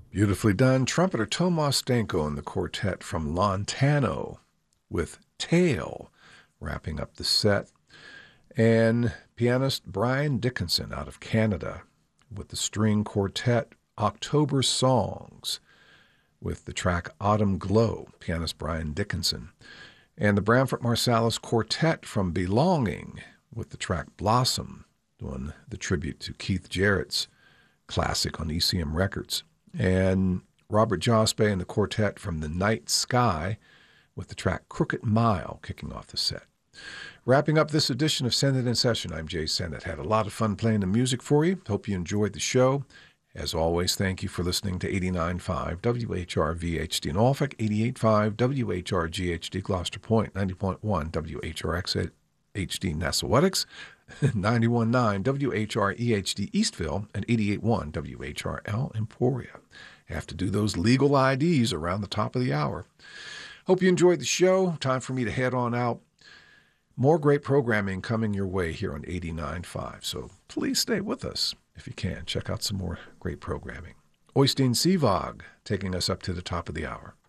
Beautifully done. Trumpeter Tomas Stanko and the quartet from Lontano with Tail wrapping up the set. And pianist Brian Dickinson out of Canada with the string quartet October Songs with the track Autumn Glow, pianist Brian Dickinson. And the Branford Marsalis Quartet from Belonging with the track Blossom, doing the tribute to Keith Jarrett's classic on ECM Records. And Robert Jospe and the quartet from The Night Sky with the track Crooked Mile kicking off the set. Wrapping up this edition of Send It In Session, I'm Jay Sennett. Had a lot of fun playing the music for you. Hope you enjoyed the show. As always, thank you for listening to 89.5 WHRV-HD Norfolk, 88.5 WHRG-HD Gloucester Point, 90.1 WHRX-HD Nassauwetics, 91.9 WHR-EHD Eastville, and 88.1 WHRL Emporia. Have to do those legal IDs around the top of the hour. Hope you enjoyed the show. Time for me to head on out. More great programming coming your way here on 89.5, so please stay with us if you can. Check out some more great programming. Oystein Sivag taking us up to the top of the hour.